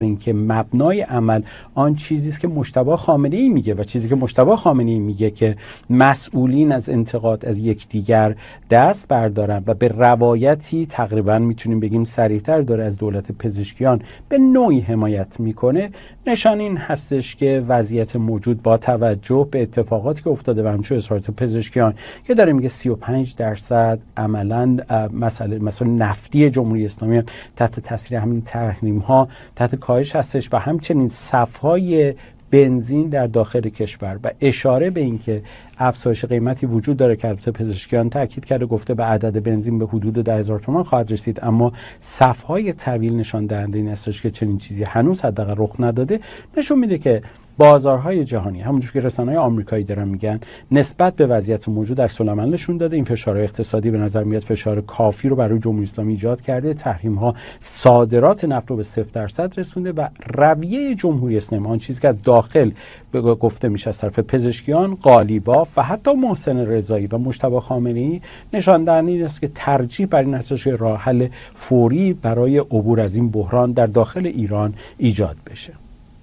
اینکه مبنای عمل آن چیزی است که مجتبی خامنه‌ای میگه و چیزی که مجتبی خامنه‌ای میگه که مسئولین از انتقاد از یکدیگر دست بردارن و به روایتی تقریبا میتونیم بگیم صریح‌تر داره از دولت پزشکیان به نوعی حمایت میکنه، نشان این هستش که وضعیت موجود با توجه به اتفاقاتی که افتاده و همچنین اظهارات پزشکیان که داره میگه 35% عملاً مثلا نفتی جمهوری اسلامی هم تحت تاثیر همین تحریم ها تحت کاهش هستش و همچنین صفهای بنزین در داخل کشور و اشاره به این که افزایش قیمتی وجود داره که البته پزشکیان تاکید کرده، گفته به عدد بنزین به حدود 10,000 تومان خواهد رسید، اما صفهای طویل نشان دهنده این هستش که چنین چیزی هنوز حداقل رخ نداده. نشون میده که بازارهای جهانی همونجور که رسانه‌های آمریکایی دارن میگن نسبت به وضعیت موجود عکس‌العمل نشون داده. این فشارهای اقتصادی به نظر میاد فشار کافی رو برای جمهوری اسلامی ایجاد کرده. تحریم‌ها صادرات نفت رو به 0% رسونده و رویه جمهوری اسلامی، آن چیزی که از داخل گفته میشه از طرف پزشکیان، قالیباف و حتی محسن رضایی و مجتبی خامنه‌ای، نشان دهنده این است که ترجیح بر این است که راه حل فوری برای عبور از این بحران در داخل ایران ایجاد بشه.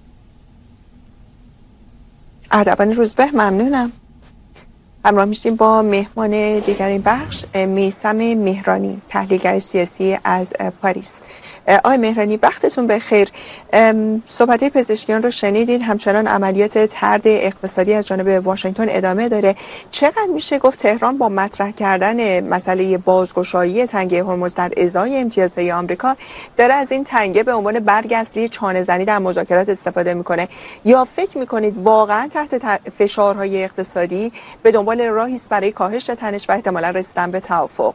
اردوان روزبه، ممنونم. همراه میشیم با مهمان دیگر این بخش، میثم مهرانی، تحلیلگر سیاسی از پاریس. آقای مهرانی، وقتتون بخیر. صحبت پزشکیان رو شنیدین، همچنان عملیات طرد اقتصادی از جانب واشنگتن ادامه داره. چقدر میشه گفت تهران با مطرح کردن مسئله بازگشایی تنگه هرمز در ازای امتیازهای آمریکا داره از این تنگه به عنوان برگ اصلی چانه‌زنی در مذاکرات استفاده میکنه، یا فکر میکنید واقعا تحت فشارهای اقتصادی به دنبال راهی است برای کاهش تنش و احتمالاً رسیدن به توافق؟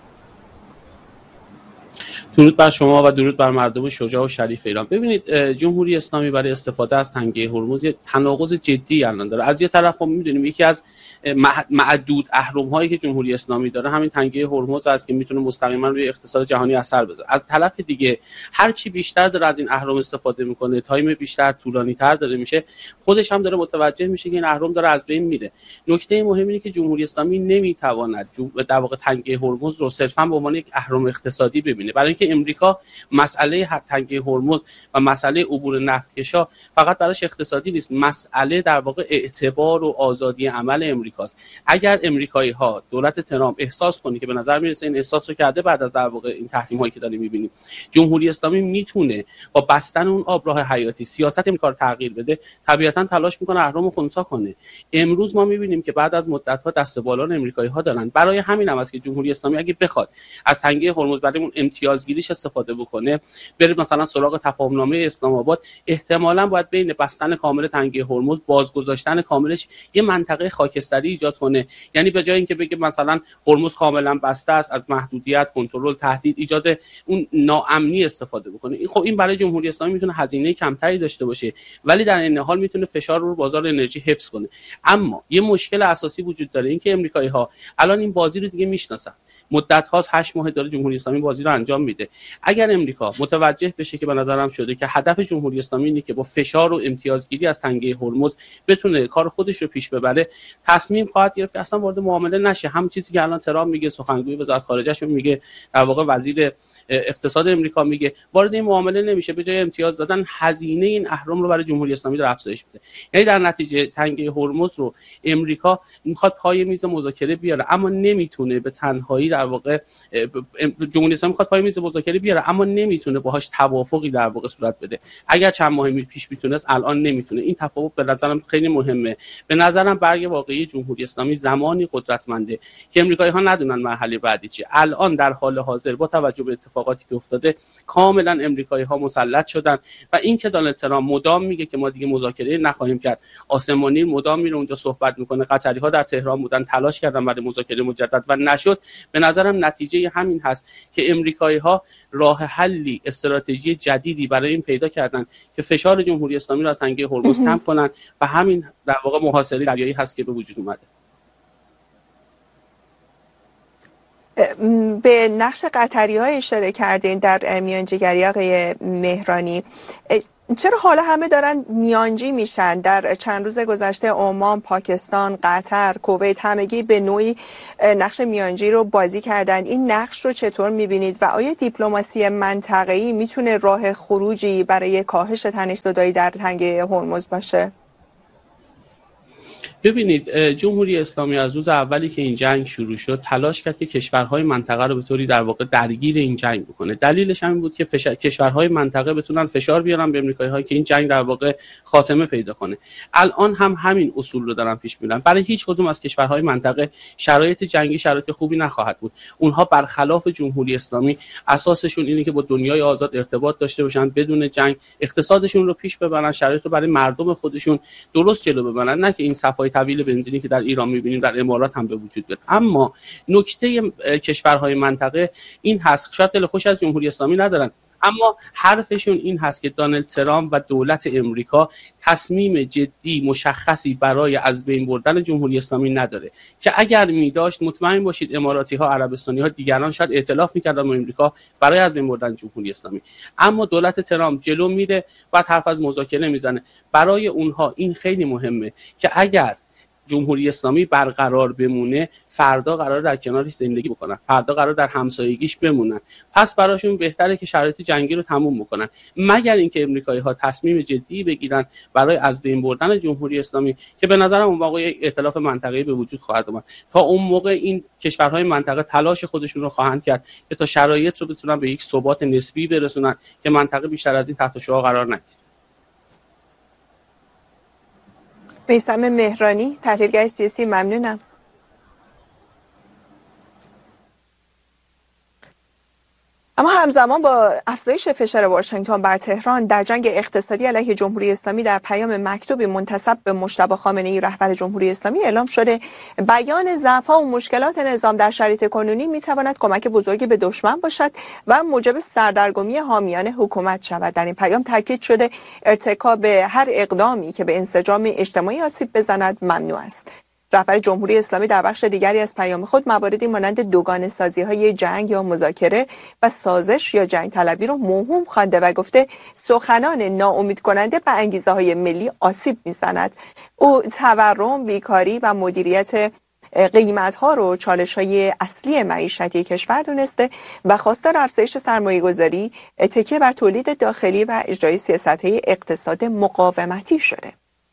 درود بر شما و درود بر مردم شجاع و شریف ایران. ببینید، جمهوری اسلامی برای استفاده از تنگه هرمز تناقض جدی الان داره. از یه طرف ما می‌دونیم یکی از معدود اهرم‌هایی که جمهوری اسلامی داره همین تنگه هرمز است که میتونه مستقیما روی اقتصاد جهانی اثر بذاره. از طرف دیگه هر چی بیشتر داره از این اهرم استفاده میکنه، تایم بیشتر، طولانی‌تر داره میشه، خودش هم داره متوجه میشه که این اهرم داره از بین میره. نکته مهم اینه که جمهوری اسلامی نمیتواند در واقع تنگه هرمز رو صرفا به عنوان یک اهرم اقتصادی ببینه، برای اینکه امریکا مسئله تنگه هرمز و مسئله عبور نفتکشا فقط براش اقتصادی نیست، مسئله در واقع اعتبار و آزادی عمل امریکاست. اگر امریکایی‌ها، دولت ترامپ احساس کنه که به نظر میرسه این احساس رو کرده بعد از در واقع این تحریم‌هایی که داریم می‌بینیم، جمهوری اسلامی میتونه با بستن اون آبراه حیاتی سیاست امریکا رو تغییر بده، طبیعتاً تلاش میکنه اهرم رو خنثی کنه. امروز ما می‌بینیم که بعد از مدت‌ها دست بالان امریکایی‌ها دارن. برای همین هم است که جمهوری اسلامی اگه بخواد از تنگه هرمز برای اون امتیازگیریش استفاده بکنه، بره مثلا سراغ تفاهمنامه اسلام آباد، احتمالاً باید بین بستن کامل تنگه هرمز، بازگذاشتن کاملش، یه منطقه خاکستری ایجاد کنه. یعنی به جای اینکه بگه مثلا هرمز کاملا بسته است، از محدودیت، کنترل، تهدید، ایجاد اون ناامنی استفاده بکنه. این برای جمهوری اسلامی میتونه هزینه کمتری داشته باشه، ولی در این حال میتونه فشار رو بازار انرژی حفظ کنه. اما یه مشکل اساسی وجود داره، اینکه امریکایی‌ها الان این بازی رو دیگه میشناسن. مدت هاست 8 ماه داره جمهوری اسلامی بازی رو انجام میده. اگر امریکا متوجه بشه که به نظرم شده که هدف جمهوری اسلامی اینه که با فشار و امتیازگیری از تنگه هرمز بتونه کار خودش رو پیش ببره، تصمیم خواهد گرفت که اصلا وارد معامله نشه. همون چیزی که الان ترامپ میگه، سخنگوی وزارت خارجه‌ش میگه، در واقع وزیر اقتصاد امریکا میگه، وارد این معامله نمیشه. به جای امتیاز دادن، هزینه این اهرم رو برای جمهوری اسلامی در افزایش میده. یعنی در نتیجه تنگه هرمز رو امریکا میخواد پای میز مذاکره بیاره، اما نمیتونه به تنهایی. در واقع جمهوری اسلامی میخواد پای میز مذاکره بیاره اما نمیتونه باهاش توافقی در واقع صورت بده. اگر چند ماه پیش میتونست، الان نمیتونه. این تفاوت به نظرم خیلی مهمه. به نظرم برگ واقعی جمهوری اسلامی زمانی قدرتمنده که امریکایی‌ها ندونن مرحله بعدی چیه. الان در حال حاضر با توجه به اتفاقاتی که افتاده، کاملا امریکایی‌ها مسلط شدن و این که دونالد ترامپ مدام میگه که ما دیگه مذاکره نخواهیم کرد، آسمانی مدام میره اونجا صحبت میکنه، قطری‌ها در تهران بودن، تلاش کردن برای مذاکره مجدد و نشد. به نظرم نتیجه همین هست که امریکایی‌ها راه حلی، استراتژی جدیدی برای این پیدا کردن که فشار جمهوری اسلامی را از تنگه هرمز کم کنن و همین در واقع محاصره دریایی هست که به وجود اومده. به نقش قطری‌ها اشاره کردین در میانجیگری آقای مهرانی. چرا حالا همه دارن میانجی میشن؟ در چند روز گذشته عمان، پاکستان، قطر، کویت همگی به نوعی نقش میانجی رو بازی کردن. این نقش رو چطور میبینید و آیا دیپلماسی منطقه‌ای میتونه راه خروجی برای کاهش تنش‌زدایی در تنگه هرمز باشه؟ ببینید، جمهوری اسلامی از روز اولی که این جنگ شروع شد تلاش کرد که کشورهای منطقه رو به طوری در واقع درگیر این جنگ بکنه. دلیلش همین بود که کشورهای منطقه بتونن فشار بیارن به آمریکایی‌ها که این جنگ در واقع خاتمه پیدا کنه. الان هم همین اصول رو دارن پیش میبرن. برای هیچ کدوم از کشورهای منطقه شرایط جنگی شرایط خوبی نخواهد بود. اونها برخلاف جمهوری اسلامی اساسشون اینه که با دنیای آزاد ارتباط داشته باشن، بدون جنگ اقتصادشون رو پیش ببرن، شرایط رو برای مردم خودشون درست جلو ببرن، نه که این صفای طویل بنزینی که در ایران می‌بینیم در امارات هم به وجود بیاد. اما نکته کشورهای منطقه این هست، شاید دل خوش از جمهوری اسلامی ندارن، اما حرفشون این هست که دونالد ترامپ و دولت امریکا تصمیم جدی مشخصی برای از بین بردن جمهوری اسلامی نداره که اگر می‌داشت مطمئن باشید اماراتی‌ها، عربستانی‌ها، دیگران شاید ائتلاف می‌کردن با امریکا برای از بین بردن جمهوری اسلامی. اما دولت ترامپ جلو میره و حرف از مذاکره میزنه. برای اونها این خیلی مهمه که اگر جمهوری اسلامی برقرار بمونه، فردا قرار در کنارش زندگی بکنن، فردا قرار در همسایگیش بمونن. پس براشون بهتره که شرایط جنگی رو تموم بکنن، مگر اینکه امریکایی‌ها تصمیم جدی بگیرن برای از بین بردن جمهوری اسلامی که به نظرم اون موقع ائتلاف منطقه‌ای به وجود خواهد اومد. تا اون موقع این کشورهای منطقه تلاش خودشون رو خواهند کرد که تا شرایط رو بتونن به یک ثبات نسبی برسونن که منطقه بیشتر از این تحت شعاع قرار نگیره. میثم مهرانی، تحلیلگر سیاسی، ممنونم. اما همزمان با افزایش فشار واشنگتن بر تهران در جنگ اقتصادی علیه جمهوری اسلامی، در پیام مکتوبی منتسب به مجتبی خامنه‌ای رهبر جمهوری اسلامی اعلام شده بیان ضعف‌ها و مشکلات نظام در شرایط کنونی میتواند کمک بزرگی به دشمن باشد و موجب سردرگمی حامیان حکومت شود. در این پیام تاکید شده ارتکاب هر اقدامی که به انسجام اجتماعی آسیب بزند ممنوع است. رهبر جمهوری اسلامی در بخش دیگری از پیام خود مواردی مانند دوگانه سازی‌های جنگ یا مذاکره و سازش یا جنگ طلبی را موهوم خوانده و گفته سخنان ناامید کننده به انگیزه‌های ملی آسیب می‌زند. او تورم، بیکاری و مدیریت قیمت‌ها رو چالش‌های اصلی معیشتی کشور دونسته و خواستار افزایش سرمایه‌گذاری، تکیه بر تولید داخلی و اجرای سیاست‌های اقتصاد مقاومتی شده.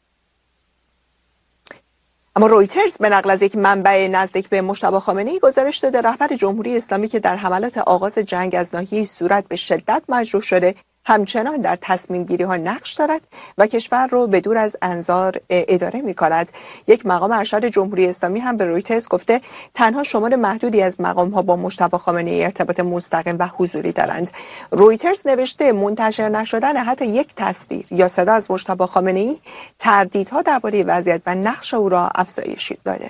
اما رویترز به نقل از یک منبع نزدیک به مجتبی خامنه‌ای گزارش داده رهبر جمهوری اسلامی که در حملات آغاز جنگ از ناحیه صورت به شدت مجروح شده همچنان در تصمیم گیری ها نقش دارد و کشور رو به دور از انظار اداره می کند. یک مقام ارشد جمهوری اسلامی هم به رویترز گفته تنها شمار محدودی از مقام ها با مجتبی خامنه‌ای ارتباط مستقیم و حضوری دارند. رویترز نوشته منتشر نشدن حتی یک تصویر یا صدا از مجتبی خامنه‌ای تردیدها درباره وضعیت و نقش او را افزایش داده.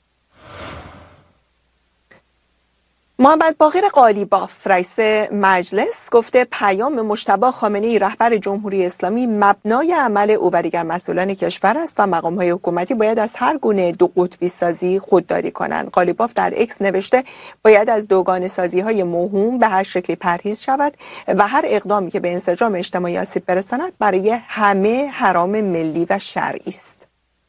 محمد باقر قالیباف رئیس مجلس گفته پیام مجتبی خامنه‌ای رهبر جمهوری اسلامی مبنای عمل او و دیگر مسئولان کشور است و مقام‌های حکومتی باید از هر گونه دو قطبی سازی خودداری کنند. قالیباف در اکس نوشته باید از دوگانه سازی‌های موهوم به هر شکلی پرهیز شود و هر اقدامی که به انسجام اجتماعی آسیب برساند برای همه حرام ملی و شرعی است.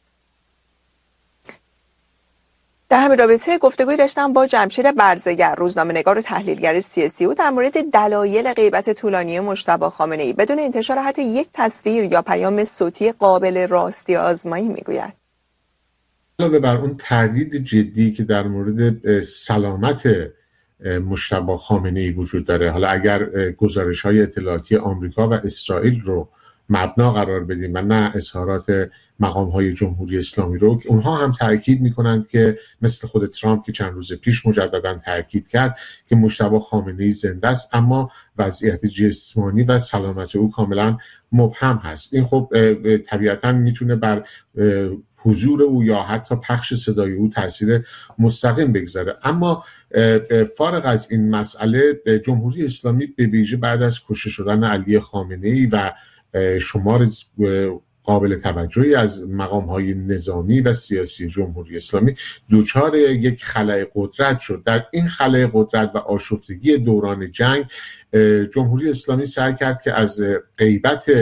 در همین رابطه گفتگوی داشتم با جمشید برزگر، روزنامه‌نگار و تحلیلگر سیاسی. او در مورد دلایل غیبت طولانی مجتبی خامنه‌ای بدون انتشار حتی یک تصویر یا پیام صوتی قابل راستی آزمایی میگوید. علاوه بر اون تردید جدی که در مورد سلامت مجتبی خامنه‌ای وجود داره، حالا اگر گزارش‌های اطلاعاتی آمریکا و اسرائیل رو مبنا قرار بدیم و نه اظهارات مقام‌های جمهوری اسلامی رو، اونها هم تاکید می‌کنند که مثل خود ترامپ که چند روز پیش مجدداً تاکید کرد که مجتبی خامنه‌ای زنده است اما وضعیت جسمانی و سلامت او کاملاً مبهم هست. این خب طبیعتاً میتونه بر حضور او یا حتی پخش صدای او تاثیر مستقیم بگذاره. اما فارغ از این مسئله، جمهوری اسلامی به ویژه بعد از کشته شدن علی خامنه‌ای و شمار قابل توجهی از مقام‌های نظامی و سیاسی جمهوری اسلامی دوچار یک خلأ قدرت شد. در این خلأ قدرت و آشفتگی دوران جنگ، جمهوری اسلامی سعی کرد که از غیبت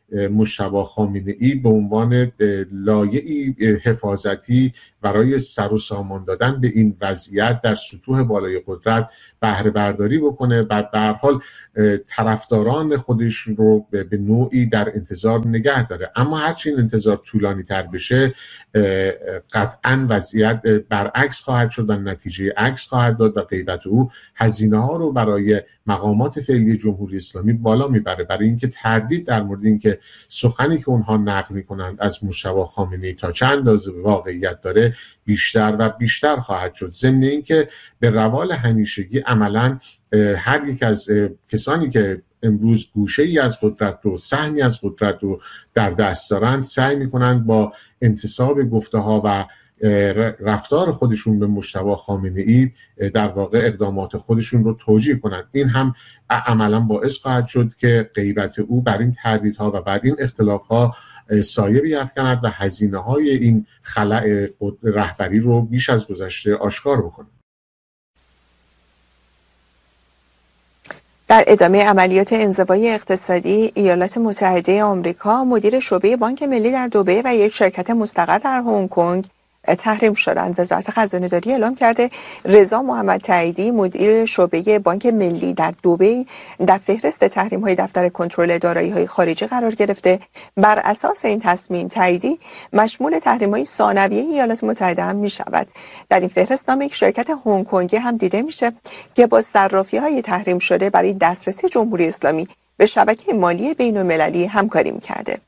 مجتبی خامنه‌ای به عنوان لایه‌ای حفاظتی برای سر و سامان دادن به این وضعیت در سطوح بالای قدرت بهره برداری بکنه و به هر حال طرفداران خودش رو به نوعی در انتظار نگه داره. اما هرچی این انتظار طولانی تر بشه قطعا وضعیت برعکس خواهد شد و نتیجه عکس خواهد داد و غیبت او هزینه ها رو برای مقامات فعلی جمهوری اسلامی بالا میبره، برای اینکه تردید در مورد اینکه سخنی که اونها نقل میکنند از مجتبی خامنه‌ای تا چند اندازه واقعیت داره بیشتر و بیشتر خواهد شد. ضمن اینکه به روال همیشگی عملاً هر یک از کسانی که امروز گوشه‌ای از قدرت و سهمی از قدرت رو در دست دارند سعی میکنند با انتصاب گفته‌ها و رفتار خودشون به مجتبی خامنه‌ای در واقع اقدامات خودشون رو توجیه کنند. این هم عملاً باعث خواهد شد که غیبت او بر این تردیدها و بر این اختلافها سایه بیفکند و هزینه‌های این خلأ رهبری رو بیش از گذشته آشکار بکنه. در ادامه عملیات انزوای اقتصادی، ایالات متحده آمریکا مدیر شعبه بانک ملی در دبی و یک شرکت مستقر در هنگ کنگ تحریم شدند. وزارت خزانه‌داری اعلام کرده رضا محمد تاییدی مدیر شعبه بانک ملی در دبی در فهرست تحریم‌های دفتر کنترل دارایی‌های خارجی قرار گرفته. بر اساس این تصمیم تاییدی مشمول تحریم‌های ثانویه ایالات متحده هم می‌شود. در این فهرست نام یک شرکت هنگ کنگی هم دیده میشه که با صرافی‌های تحریم شده برای دسترسی جمهوری اسلامی به شبکه مالی بین‌المللی همکاری می‌کرده.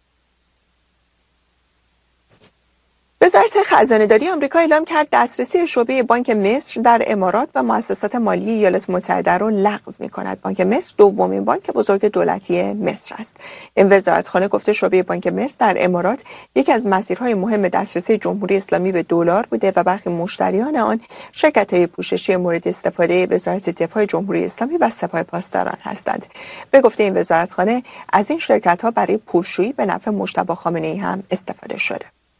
وزارت خزانه‌داری آمریکا اعلام کرد دسترسی شعبه بانک مصر در امارات و مؤسسات مالی ایالات متحده را لغو می‌کند. بانک مصر دومین بانک بزرگ دولتی مصر است. این وزارتخانه گفته شعبه بانک مصر در امارات یکی از مسیرهای مهم دسترسی جمهوری اسلامی به دلار بوده و برخی مشتریان آن شرکت‌های پوششی مورد استفاده وزارت دفاع جمهوری اسلامی و سپاه پاسداران هستند. به گفته این وزارتخانه از این شرکت‌ها برای پولشویی به نفع مجتبی خامنه‌ای هم استفاده شده.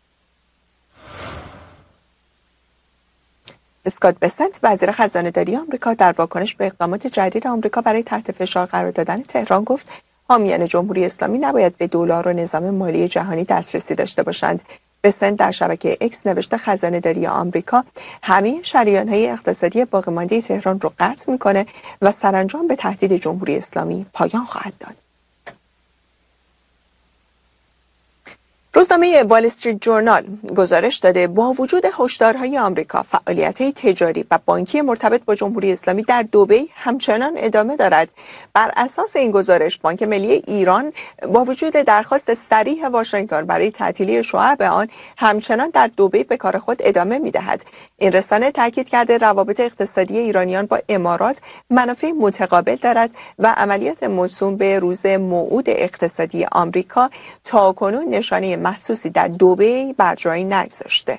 اسکات بسنت وزیر خزانه‌داری آمریکا در واکنش به اقدامات جدید آمریکا برای تحت فشار قرار دادن تهران گفت حامیان جمهوری اسلامی نباید به دلار و نظام مالی جهانی دسترسی داشته باشند. بسنت در شبکه اکس نوشته خزانه‌داری آمریکا همه شریان‌های اقتصادی باقی‌مانده تهران رو قطع می‌کنه و سرانجام به تهدید جمهوری اسلامی پایان خواهد داد. روزنامه وال استریت جورنال گزارش داده با وجود هشدارهای آمریکا، فعالیت‌های تجاری و بانکی مرتبط با جمهوری اسلامی در دبی همچنان ادامه دارد. بر اساس این گزارش، بانک ملی ایران با وجود درخواست صریح واشنگتن برای تعطیلی شعب آن همچنان در دبی به کار خود ادامه می‌دهد. این رسانه تاکید کرده روابط اقتصادی ایرانیان با امارات منافع متقابل دارد و عملیات موسوم به روز موعود اقتصادی آمریکا تاکنون نشانه محسوسی در دبی بر جای نگذاشته.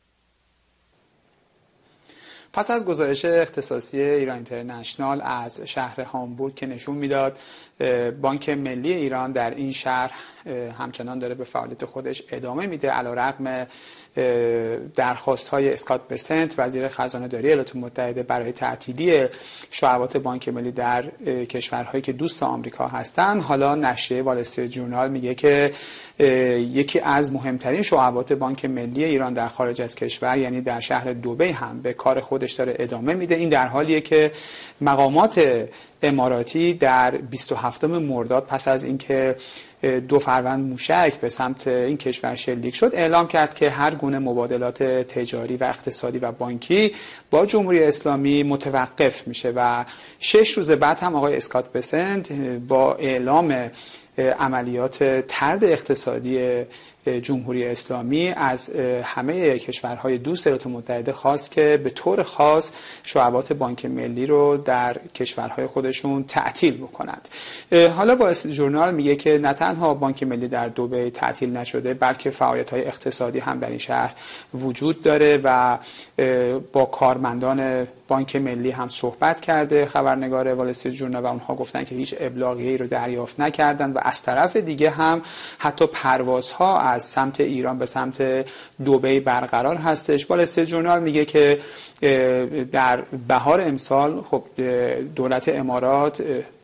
پس از گزارش اختصاصی ایران اینترنشنال از شهر هامبورگ که نشون میداد بانک ملی ایران در این شهر همچنان داره به فعالیت خودش ادامه میده علیرغم درخواست‌های اسکات بسنت وزیر خزانه‌داری ایالات متحده برای تعطیلی شعبات بانک ملی در کشورهایی که دوست آمریکا هستند. حالا نشریه وال استریت جورنال میگه که یکی از مهمترین شعبات بانک ملی ایران در خارج از کشور یعنی در شهر دبی هم به کار خودش داره ادامه میده. این در حالیه که مقامات اماراتی در 27 مرداد پس از اینکه 2 فروند موشک به سمت این کشور شلیک شد اعلام کرد که هر گونه مبادلات تجاری و اقتصادی و بانکی با جمهوری اسلامی متوقف میشه و 6 روز بعد هم آقای اسکات بسنت با اعلام عملیات طرد اقتصادی جمهوری اسلامی از همه کشورهای دوست ایالات متحده خواست که به طور خاص شعبات بانک ملی رو در کشورهای خودشون تعطیل بکنند. حالا وال استریت جورنال میگه که نه تنها بانک ملی در دبی تعطیل نشده بلکه فعالیت‌های اقتصادی هم در این شهر وجود داره و با کارمندان بانک ملی هم صحبت کرده خبرنگار وال استریت جورنال و اونها گفتن که هیچ ابلاغیه‌ای رو دریافت نکردن و از طرف دیگه هم حتی پروازها از سمت ایران به سمت دبی برقرار هستش. وال استریت جورنال میگه که در بهار امسال خب دولت امارات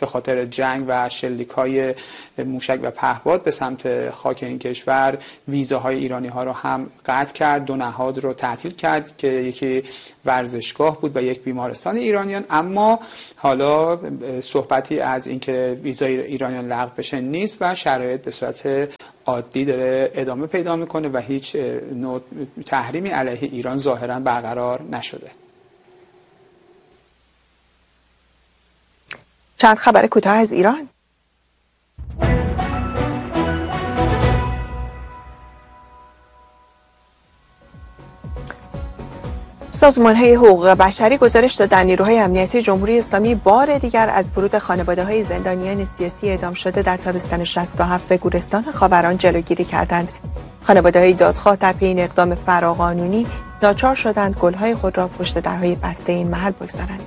به خاطر جنگ و شلیک‌های موشک و پهپاد به سمت خاک این کشور ویزاهای ایرانی‌ها رو هم قطع کرد. 2 نهاد رو تعطیل کرد که یکی ورزشگاه بود و یک بیمارستان ایرانیان. اما حالا صحبتی از اینکه ویزای ایرانیان لغو بشه نیست و شرایط به صورت عادی داره ادامه پیدا میکنه و هیچ نوع تحریمی علیه ایران ظاهرا برقرار نشده. چند خبر کوتاه از ایران. سازمان‌های حقوق بشری گزارش دادند نیروهای امنیتی جمهوری اسلامی بار دیگر از ورود خانواده‌های زندانیان سیاسی اعدام شده در تابستان 67 گورستان خاوران جلوگیری کردند. خانواده‌های دادخواه در پی این اقدام فراقانونی ناچار شدند گل‌های خود را پشت درهای بسته این محل بگذارند.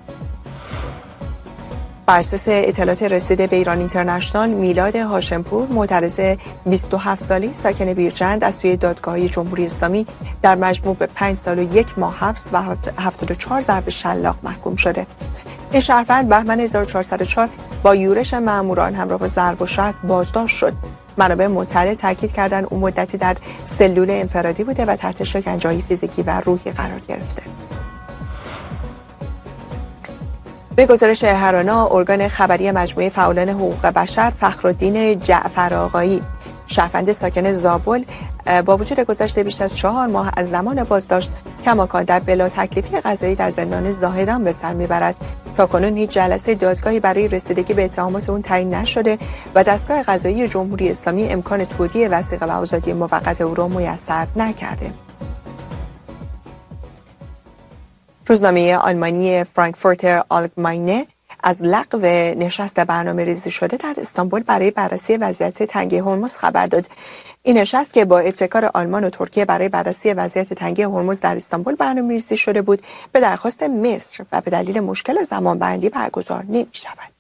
بر اساس اطلاعات رسیده به ایران اینترنشنال، میلاد هاشمپور معترض 27 ساله ساکن بیرجند از سوی دادگاه‌های جمهوری اسلامی در مجموع به 5 سال و 1 ماه حبس و 74 ضرب شلاق محکوم شده. این شهروند بهمن 1404 با یورش ماموران همراه با ضرب و شتم بازداشت شد. منابع مطلع تاکید کردند او مدتی در سلول انفرادی بوده و تحت شکنجه‌های فیزیکی و روحی قرار گرفته. به گزارش هرانا، ارگان خبری مجموعه فعالان حقوق بشر، فخرالدین جعفر آقایی، شهروند ساکن زابل، با وجود گذشت بیش از 4 ماه از زمان بازداشت، کماکان در بلا تکلیفی قضایی در زندان زاهدان به سر میبرد. تاکنون هیچ جلسه دادگاهی برای رسیدگی به اتهامات اون تعیین نشده و دستگاه قضایی جمهوری اسلامی امکان تودیع وثیقه و آزادی موقت او را میسر نکرده. روزنامه آلمانی فرانکفورتر آلگماینه از لغو نشست برنامه‌ریزی شده در استانبول برای بررسی وضعیت تنگه هرمز خبر داد. این نشست که با ابتکار آلمان و ترکیه برای بررسی وضعیت تنگه هرمز در استانبول برنامه‌ریزی شده بود، به درخواست مصر و به دلیل مشکل زمانبندی برگزار نمی‌شود.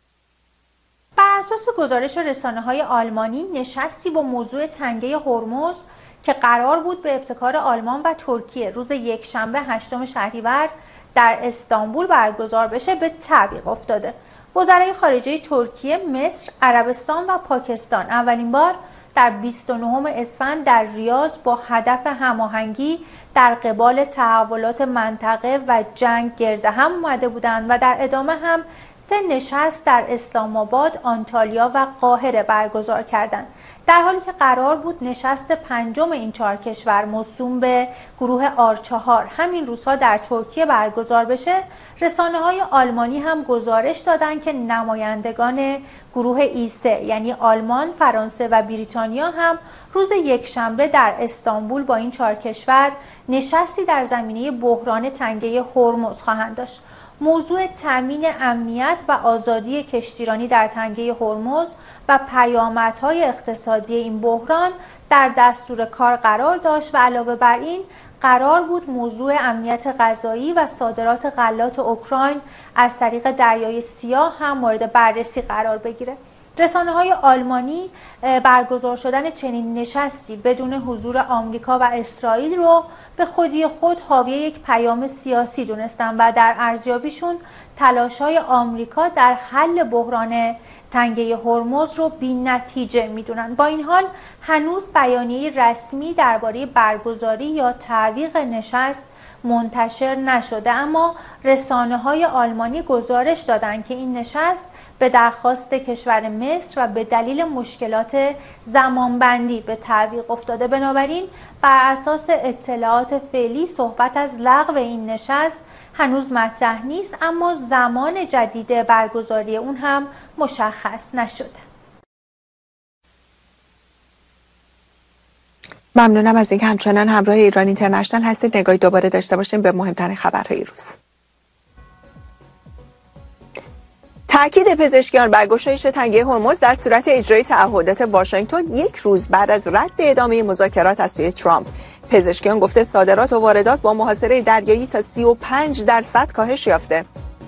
بر اساس گزارش رسانه‌های آلمانی، نشستی با موضوع تنگه هرمز که قرار بود به ابتکار آلمان و ترکیه روز یکشنبه 8 شهریور در استانبول برگزار بشه به تعویق افتاده. وزرای خارجه ترکیه، مصر، عربستان و پاکستان اولین بار در 29 اسفند در ریاض با هدف هماهنگی در قبال تحولات منطقه و جنگ گرد هم اومده بودند و در ادامه هم 3 نشست در اسلام آباد، آنتالیا و قاهره برگزار کردند. در حالی که قرار بود نشست 5م این 4 کشور موسوم به گروه آر4 همین روزها در ترکیه برگزار بشه، رسانه‌های آلمانی هم گزارش دادند که نمایندگان گروه E3 یعنی آلمان، فرانسه و بریتانیا هم روز یکشنبه در استانبول با این 4 کشور نشستی در زمینه بحران تنگه هرمز خواهند داشت. موضوع تامین امنیت و آزادی کشتیرانی در تنگه هرمز و پیامدهای اقتصادی این بحران در دستور کار قرار داشت و علاوه بر این قرار بود موضوع امنیت غذایی و صادرات غلات اوکراین از طریق دریای سیاه هم مورد بررسی قرار بگیره. رسانه‌های آلمانی برگزار شدن چنین نشستی بدون حضور آمریکا و اسرائیل رو به خودی خود حاوی یک پیام سیاسی دونستن و در ارزیابیشون تلاش‌های آمریکا در حل بحران تنگه هرمز رو بی‌نتیجه میدونن. با این حال هنوز بیانیه رسمی درباره برگزاری یا تعویق نشست منتشر نشده، اما رسانه‌های آلمانی گزارش دادند که این نشست به درخواست کشور مصر و به دلیل مشکلات زمانبندی به تعویق افتاده. بنابراین بر اساس اطلاعات فعلی صحبت از لغو این نشست هنوز مطرح نیست، اما زمان جدید برگزاری اون هم مشخص نشده. ممنونم از اینکه همچنان همراه ایران اینترنشنال هستید. نگاهی دوباره داشته باشیم به مهمترین خبرهای روز. تأکید پزشکیان بر گشایش تنگه هرمز در صورت اجرای تعهدات واشنگتن 1 روز بعد از رد ادامه مذاکرات از سوی ترامپ. پزشکیان گفته صادرات و واردات با محاصره دریایی تا 35% کاهش یافته.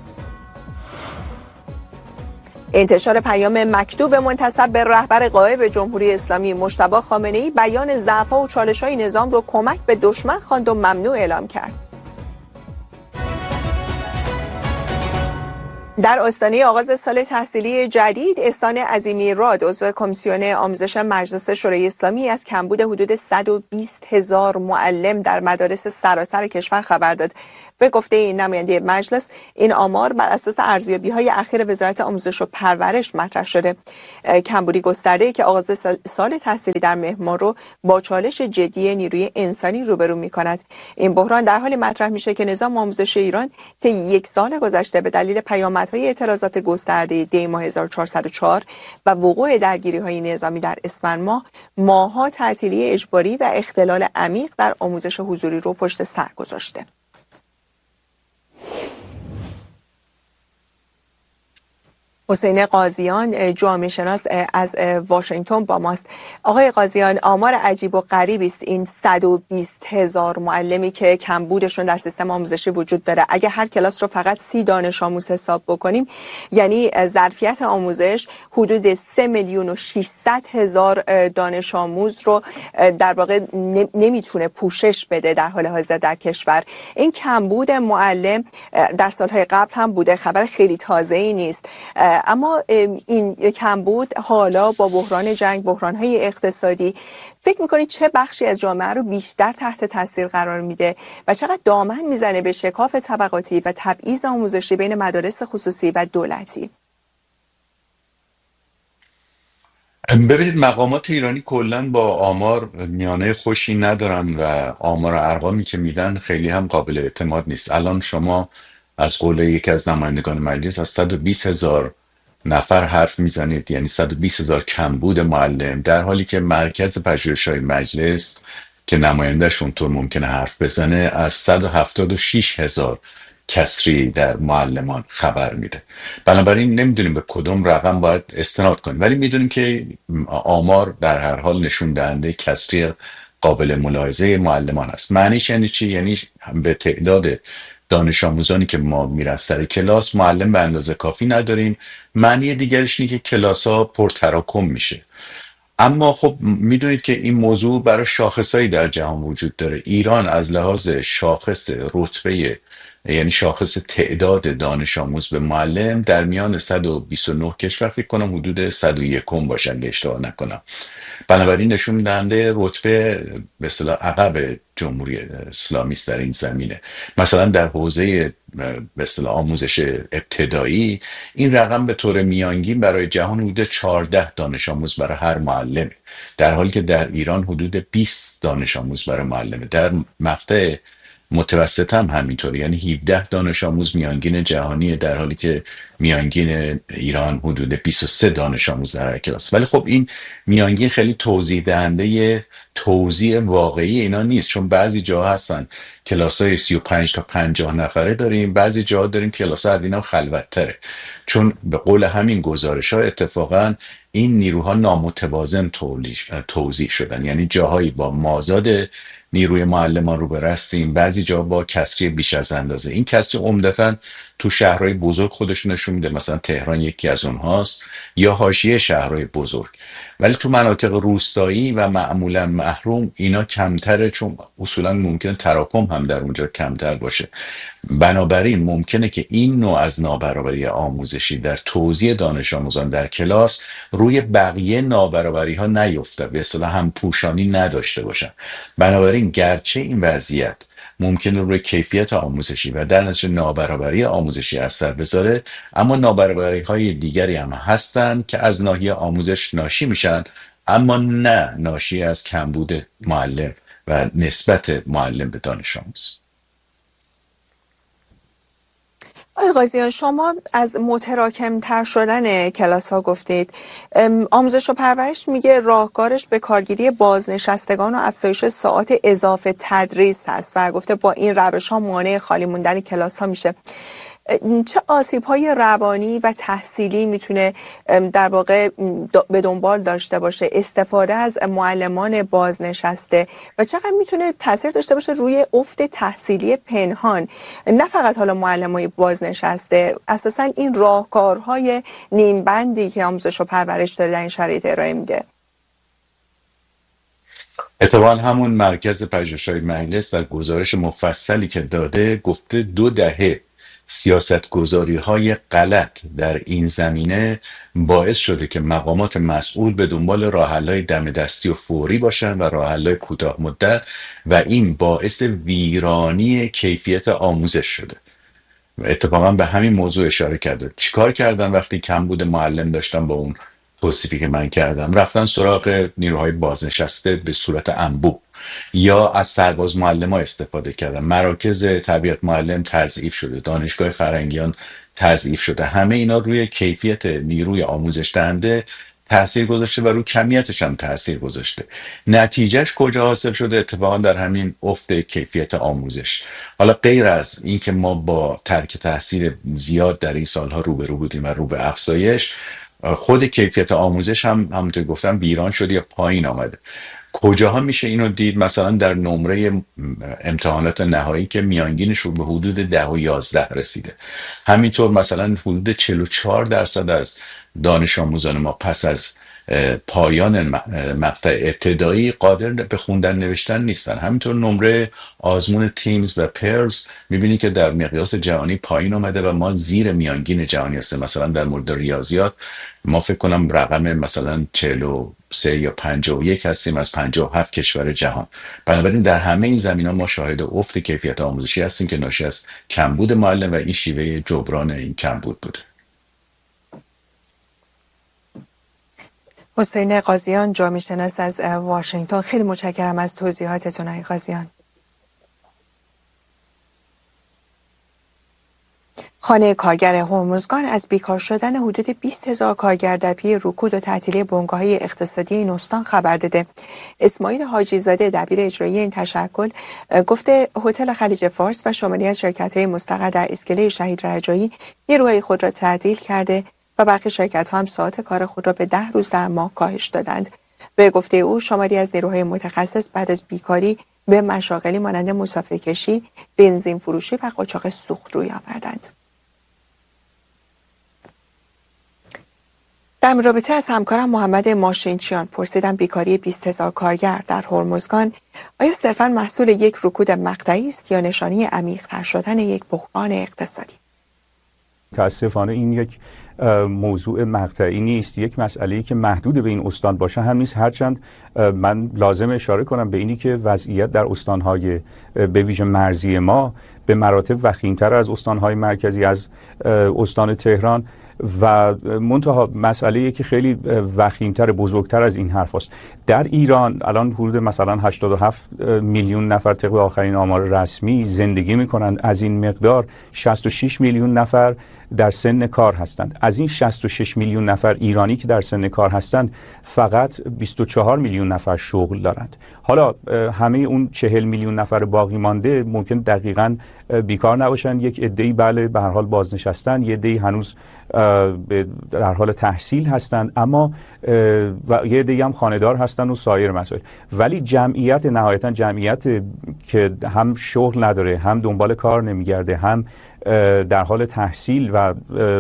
انتشار پیام مکتوب منتسب به رهبر غائب جمهوری اسلامی مجتبی خامنه‌ای بیان ضعف‌ها و چالش‌های نظام را کمک به دشمن خواند و ممنوع اعلام کرد. در آستانه آغاز سال تحصیلی جدید، احسان عظیمی راد عضو کمیسیون آموزش مجلس شورای اسلامی از کمبود حدود 120,000 معلم در مدارس سراسر کشور خبر داد. به گفته این نماینده مجلس، این آمار بر اساس ارزیابی‌های اخیر وزارت آموزش و پرورش مطرح شده. کمبودی گسترده که آغاز سال تحصیلی در مهر ماه رو با چالش جدی نیروی انسانی روبرو می‌کند. این بحران در حال مطرح میشه که نظام آموزش ایران طی یک سال گذشته به دلیل پیامدهای اعتراضات گسترده دی ماه 1404 و وقوع درگیری‌های نظامی در اسفند ماه، ماه‌ها تعطیلی اجباری و اختلال عمیق در آموزش حضوری رو پشت سر گذاشته. حسین قاضیان جامعه شناس از واشنگتن با ماست. آقای قاضیان، آمار عجیب و غریبی است این 120,000 معلمی که کمبودشون در سیستم آموزشی وجود داره. اگه هر کلاس رو فقط 30 دانش آموز حساب بکنیم، یعنی ظرفیت آموزش حدود 3,600,000 دانش آموز رو در واقع نمیتونه پوشش بده در حال حاضر در کشور. این کمبود معلم در سالهای قبل هم بوده، خبر خیلی تازه‌ای نیست. اما این کمبود حالا با بحران جنگ، بحران‌های اقتصادی، فکر می‌کنید چه بخشی از جامعه رو بیشتر تحت تاثیر قرار میده و چقدر دامن میزنه به شکاف طبقاتی و تبعیض آموزشی بین مدارس خصوصی و دولتی؟ ببینید، مقامات ایرانی کلا با آمار میانه خوشی ندارن و آمار و ارقامی که میدن خیلی هم قابل اعتماد نیست. الان شما از قول یکی از نمایندگان مجلس از 120,000 نفر حرف میزنید، یعنی 120,000 کمبود معلم، در حالی که مرکز پژوهش‌های مجلس که نمایندهشون طور ممکنه حرف بزنه از 176,000 کسری در معلمان خبر میده. بنابراین نمیدونیم به کدوم رقم باید استناد کنیم، ولی میدونیم که آمار در هر حال نشون دهنده کسری قابل ملاحظه معلمان است. معنیش یعنی چی؟ یعنی به تعداد دانش آموزانی که ما میرن سر کلاس معلم به اندازه کافی نداریم. معنی دیگرش اینه که کلاس ها پرتراکم میشه. اما خب میدونید که این موضوع برای شاخصهایی در جهان وجود داره. ایران از لحاظ شاخص رتبه، یعنی شاخص تعداد دانش آموز به معلم، در میان 129 کشور فکر کنم حدود 101 باشن اگه اشتباه نکنم. بنابراین نشون دهنده رتبه به اصطلاح عقب جمهوری اسلامی است در این زمینه. مثلا در حوزه به اصطلاح آموزش ابتدایی این رقم به طور میانگین برای جهان حدود 14 دانش آموز برای هر معلمه، در حالی که در ایران حدود 20 دانش آموز برای معلمه. در مقطع متوسط هم همینطوره، یعنی 17 دانش آموز میانگین جهانیه، در حالی که میانگین ایران حدود 23 دانش آموز در هر کلاس. ولی خب این میانگین خیلی توضیح دهنده توزیع واقعی اینا نیست، چون بعضی جاها هستن کلاس‌های 35 تا 50 نفره داریم، بعضی جاها داریم کلاس‌ها از اینا خلوت‌تره، چون به قول همین گزارش‌ها اتفاقاً این نیروها نامتوازن توزیع شدن، یعنی جاهایی با مازاد نیروی معلمان رو برستیم، بعضی جا با کسری بیش از اندازه. این کسری عمدتاً تو شهرهای بزرگ خودشون نشون میده، مثلا تهران یکی از اونهاست، یا حاشیه شهرهای بزرگ. ولی تو مناطق روستایی و معمولا محروم اینا کمتره، چون اصولا ممکنه تراکم هم در اونجا کمتر باشه. بنابراین ممکنه که این نوع از نابرابری آموزشی در توزیع دانش آموزان در کلاس روی بقیه نابرابری ها نیفته، به اصطلاح هم پوشانی نداشته باشن. بنابراین گرچه این وضعیت ممکنه روی کیفیت آموزشی و در نتیجه نابرابری آموزشی اثر بذاره، اما نابرابری های دیگری هم هستن که از ناحیه آموزش ناشی میشن، اما نه ناشی از کمبود معلم و نسبت معلم به دانش آموز. آقای قاضیان، شما از متراکم‌تر شدن کلاس ها گفتید. آموزش و پرورش میگه راهکارش به کارگیری بازنشستگان و افزایش ساعات اضافه تدریس هست و گفته با این روش ها مانع خالی موندن کلاس ها میشه. چه آسیب‌های روانی و تحصیلی میتونه در واقع به دنبال داشته باشه استفاده از معلمان بازنشسته و چقدر میتونه تاثیر داشته باشه روی افت تحصیلی پنهان، نه فقط حالا معلمای بازنشسته، اساساً این راهکارهای نیمبندی که آموزش و پرورش داره در این شرایط ارائه میده؟ اتفاقا همون مرکز پژوهش‌های مجلس در گزارش مفصلی که داده گفته 2 دهه سیاستگذاری‌های غلط در این زمینه باعث شده که مقامات مسئول به دنبال راه‌حل‌های دم دستی و فوری باشن و راه‌حل‌های کوتاه مدت و این باعث ویرانی کیفیت آموزش شده. اتفاقا به همین موضوع اشاره کرده. چیکار کردن وقتی کمبود معلم داشتن؟ با اون توصیفی که من کردم رفتن سراغ نیروهای بازنشسته به صورت انبوه، یا از سرباز معلم ها استفاده کردن. مراکز تربیت معلم تضعیف شده، دانشگاه فرنگیان تضعیف شده. همه اینا روی کیفیت نیروی آموزش دهنده تأثیر گذاشته و روی کمیتش هم تأثیر گذاشته. نتیجهش کجا حاصل شده؟ اتفاقا در همین افت کیفیت آموزش. حالا غیر از این که ما با ترک تحصیل زیاد در این سالها روبرو بودیم و رو به افزایش، خود کیفیت آموزش هم همونطور گفتم ویران شده یا پایین آمده. کجاها میشه اینو دید؟ مثلا در نمره امتحانات نهایی که میانگینش رو به حدود 10 و 11 رسیده. همینطور مثلا حدود 44% از دانش آموزان ما پس از پایان مقطع ابتدایی قادر به خوندن نوشتن نیستن. همینطور نمره آزمون تیمز و پیرز میبینی که در مقیاس جهانی پایین آمده و ما زیر میانگین جهانی هستیم. مثلا در مورد ریاضیات ما فکر کنم رقم مثلا 43 یا 51 هستیم از 57 کشور جهان. بنابراین در همه این زمینه‌ها ما شاهد افت کیفیت آموزشی هستیم که ناشی از کمبود معلم و این شیوه جبران این کمبود بوده. حسین قاضیان، جامعه شناس از واشنگتن، خیلی متشکرم از توضیحاتتون آقای قاضیان. خانه کارگر هرمزگان از بیکار شدن حدود 20,000 کارگر در پی رکود و تعطیلی بنگاه‌های اقتصادی این استان خبر داده. اسماعیل حاجی زاده دبیر اجرایی این تشکل گفته هتل خلیج فارس و شماری از شرکت‌های مستقر در اسکله شهید رجایی نیروهای خود را تعطیل کرده و برخی شرکت‌ها هم ساعات کار خود را به 10 روز در ماه کاهش دادند. به گفته او شماری از نیروهای متخصص بعد از بیکاری به مشاغلی مانند مسافرکشی، بنزین فروشی و قاچاق سوخت روی آوردند. در این رابطه از همکارم محمد ماشینچیان پرسیدم بیکاری 20,000 کارگر در هرمزگان آیا صرفاً محصول یک رکود مقطعی است یا نشانی عمیق‌تر شدن یک بحران اقتصادی؟ متاسفانه این یک موضوع مقطعی نیست، یک مسئله‌ای که محدود به این استان باشه هم نیست، هرچند من لازم اشاره کنم به اینی که وضعیت در استان‌های به ویژه مرزی ما به مراتب وخیم‌تر از استان‌های مرکزی، از استان تهران و منتها مسئله‌ای که خیلی وخیم‌تر، بزرگتر از این حرف است. در ایران الان حدود مثلا 87 میلیون نفر طبق آخرین آمار رسمی زندگی می‌کنند. از این مقدار 66 میلیون نفر در سن کار هستند. از این 66 میلیون نفر ایرانی که در سن کار هستند فقط 24 میلیون نفر شغل دارند. حالا همه اون 40 میلیون نفر باقی مانده ممکن دقیقاً بیکار نباشند. یک عده‌ای بله به هر حال بازنشستن، یه عده‌ای هنوز در حال تحصیل هستند، اما و یه عده‌ای هم خانه‌دار هستند و سایر مسائل. ولی جمعیت نهایتاً جمعیت که هم شغل نداره، هم دنبال کار نمیگرده، هم در حال تحصیل و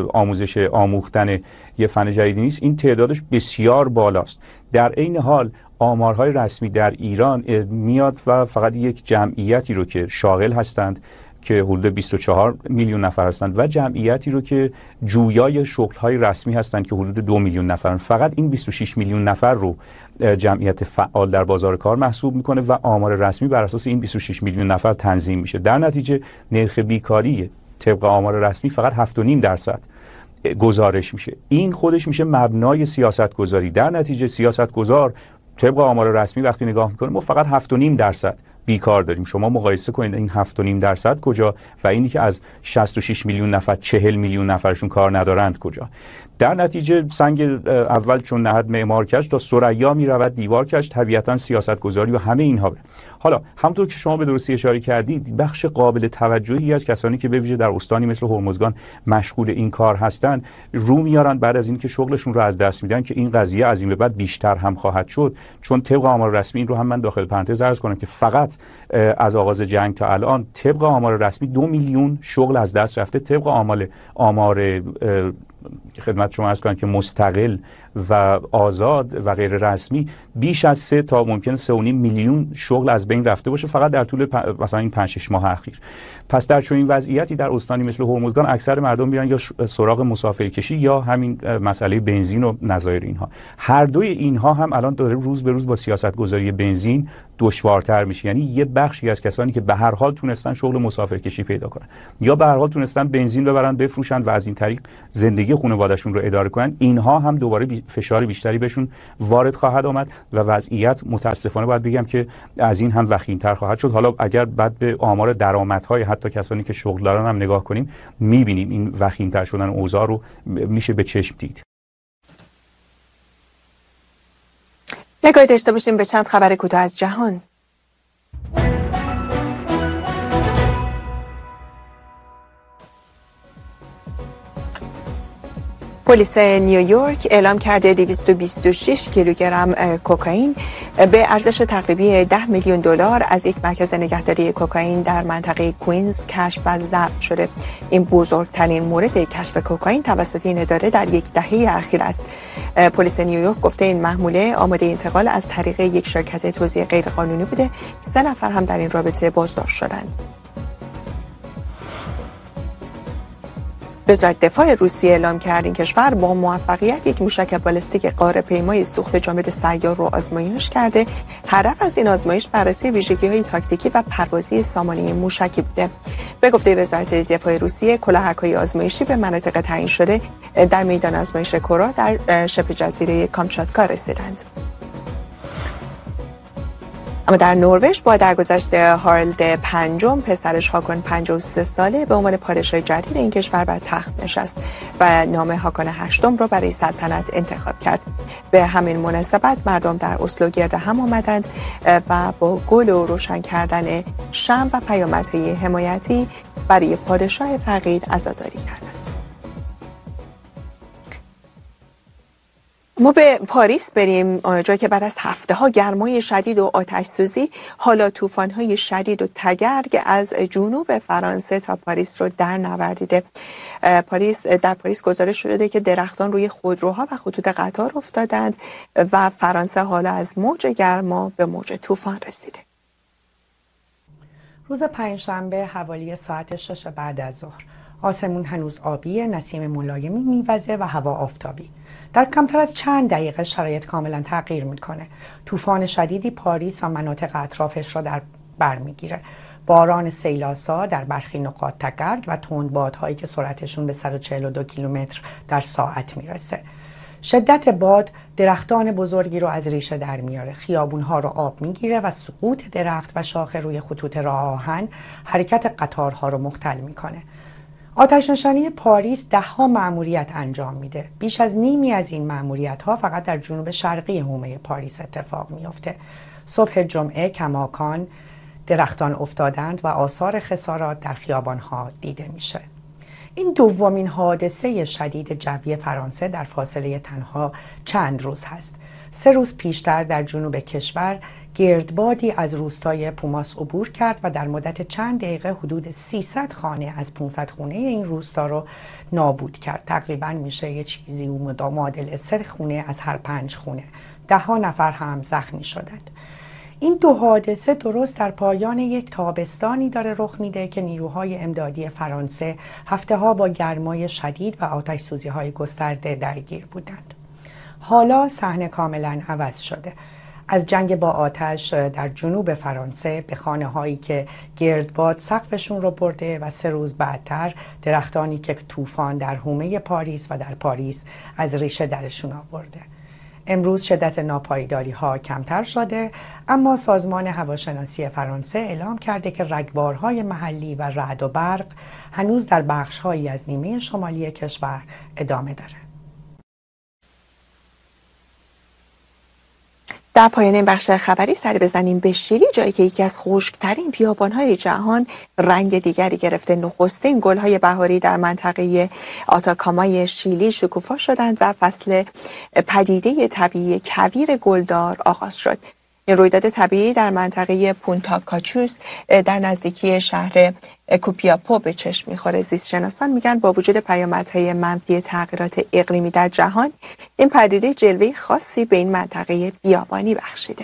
آموختن یه فن جدیدی نیست، این تعدادش بسیار بالاست. در عین حال آمارهای رسمی در ایران میاد و فقط یک جمعیتی رو که شاغل هستند که حدود 24 میلیون نفر هستند و جمعیتی رو که جویای شغل‌های رسمی هستند که حدود 2 میلیون نفرند، فقط این 26 میلیون نفر رو جمعیت فعال در بازار کار محسوب میکنه و آمار رسمی بر اساس این 26 میلیون نفر تنظیم میشه. در نتیجه نرخ بیکاری طبق آمار رسمی فقط 7.5% گزارش میشه. این خودش میشه مبنای سیاست گذاری. در نتیجه سیاست گذار طبق آمار رسمی وقتی نگاه میکنه ما فقط 7.5% بیکار داریم. شما مقایسه کنید این 7.5% کجا و اینی که از 66 میلیون نفر 40 میلیون نفرشون کار ندارند کجا. در نتیجه سنگ اول چون نهد معمار کش تا ثریا میرود دیوار کش، طبیعتا سیاست گذاری و همه اینها. حالا همونطور که شما به درستی اشاره کردید بخش قابل توجهی از کسانی که به ویژه در استانی مثل هرمزگان مشغول این کار هستند رو میارن بعد از اینکه شغلشون رو از دست میدن که این قضیه از این به بعد بیشتر هم خواهد شد، چون طبق آمار رسمی، این رو هم من داخل پرانتز عرض کنم که فقط از آغاز جنگ تا الان طبق آمار رسمی 2 میلیون شغل از دست رفته. طبق آمار خدمت شما عرض کنم که مستقل و آزاد و غیر رسمی بیش از 3 تا ممکن 3.5 میلیون شغل از بین رفته باشه فقط در طول مثلا این 5-6 ماه اخیر. پس در چنین وضعیتی در استانی مثل هرمزگان اکثر مردم میرن یا سراغ مسافرکشی یا همین مسئله بنزین و نظایر اینها. هر دوی اینها هم الان داره روز به روز با سیاست‌گذاری بنزین دشوارتر میشه. یعنی یه بخشی از کسانی که به هر حال تونستن شغل مسافرکشی پیدا کنن یا به هر حال تونستن بنزین ببرن بفروشن و از این طریق زندگی خانواده‌شون رو اداره کنن، اینها هم دوباره فشار بیشتری بهشون وارد خواهد آمد و وضعیت متاسفانه باید بگم که از این هم وخیم‌تر خواهد شد. حالا اگر بعد به آمار درآمدهای حتی کسانی که شغل دارن هم نگاه کنیم، می‌بینیم این وخیم‌تر شدن اوضاع رو میشه به چشم دید. نگاهی داشته باشیم به چند خبر کوتاه از جهان. پلیس نیویورک اعلام کرده 226 کیلوگرم کوکائین به ارزش تقریبی $10 میلیون از یک مرکز نگهداری کوکائین در منطقه کوینز کشف و ضبط شده. این بزرگترین مورد کشف کوکائین توسط این اداره در یک دهه اخیر است. پلیس نیویورک گفته این محموله آماده انتقال از طریق یک شرکت توزیع غیرقانونی بوده. 3 نفر هم در این رابطه بازداشت شدند. وزارت دفاع روسیه اعلام کرد این کشور با موفقیت یک موشک بالستیک غاره‌پیمای سوخت جامد سیار رو آزمایش کرده. هدف از این آزمایش بررسی ویژگی‌های تاکتیکی و پروازی سامانه موشکی بوده. به گفته وزارت دفاع روسیه، کلاهک‌های آزمایشی به مناطق تعیین شده در میدان آزمایش کورا در شبه جزیره کامچاتکا رسیدند. اما در نروژ با درگذشت هارالد پنجم، پسرش هاکون 53 ساله به عنوان پادشاه جدید این کشور بر تخت نشست و نام هاکون هشتم را برای سلطنت انتخاب کرد. به همین مناسبت مردم در اسلو گرد هم آمدند و با گل و روشن کردن شمع و پیامدهای حمایتی برای پادشاه فقید عزاداری کردند. ما به پاریس بریم، جایی که بعد از هفته‌ها گرمای شدید و آتش سوزی، حالا طوفان‌های شدید و تگرگ از جنوب فرانسه تا پاریس رو در نوردیده. در پاریس گزارش شده که درختان روی خودروها و خطوط قطار افتادند و فرانسه حالا از موج گرما به موج طوفان رسیده. روز پنجشنبه حوالی ساعت 6 بعد از ظهر، آسمون هنوز آبی، نسیم ملایمی میوزه و هوا آفتابی. در کمتر از چند دقیقه شرایط کاملا تغییر میکنه. طوفان شدیدی پاریس و مناطق اطرافش را در بر میگیره. باران سیلاسا در برخی نقاط تگرگ و تندبادهایی که سرعتشون به 142 کیلومتر در ساعت میرسه. شدت باد درختان بزرگی رو از ریشه در میاره، خیابونها رو آب میگیره و سقوط درخت و شاخه روی خطوط راه آهن حرکت قطارها رو مختل میکنه. آتش نشانی پاریس 10 مأموریت انجام میده. بیش از نیمی از این مأموریت‌ها فقط در جنوب شرقی حومه پاریس اتفاق میفته. صبح جمعه کماکان درختان افتادند و آثار خسارات در خیابان‌ها دیده میشه. این دومین حادثه شدید جوی فرانسه در فاصله تنها چند روز هست. 3 روز پیشتر در جنوب کشور گردبادی از روستای پوماس عبور کرد و در مدت چند دقیقه حدود 300 خانه از 500 خانه این روستا رو نابود کرد. تقریبا میشه یه چیزی معادل 3 خونه از هر 5 خونه. 10 نفر هم زخمی شدند. این 2 حادثه درست در پایان یک تابستانی داره رخ میده که نیروهای امدادی فرانسه هفته‌ها با گرمای شدید و آتش سوزی‌های گسترده درگیر بودند. حالا صحنه کاملا عوض شده. از جنگ با آتش در جنوب فرانسه به خانه‌هایی که گردباد سقفشون رو برده و 3 روز بعدتر درختانی که طوفان در حومه پاریس و در پاریس از ریشه درشون آورده. امروز شدت ناپایداری‌ها کمتر شده، اما سازمان هواشناسی فرانسه اعلام کرده که رگبارهای محلی و رعد و برق هنوز در بخش‌هایی از نیمه شمالی کشور ادامه داره. در پایان این بخش خبری سری بزنیم به شیلی، جایی که یکی از خشک‌ترین بیابان‌های جهان رنگ دیگری گرفته. نخستین گل‌های بهاری در منطقه آتاکامای شیلی شکوفا شدند و فصل پدیده طبیعی کویر گلدار آغاز شد. این رویداد طبیعی در منطقه پونتا کاچوس در نزدیکی شهر کوپیاپو به چشم میخوره. زیست شناسان میگن با وجود پیامدهای منفی تغییرات اقلیمی در جهان، این پدیده جلوه خاصی به این منطقه بیابانی بخشیده.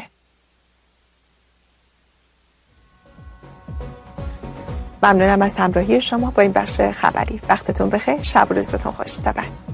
ممنونم از همراهی شما با این بخش خبری. وقتتون بخیر. شب و روزتون خوش. تا بعد.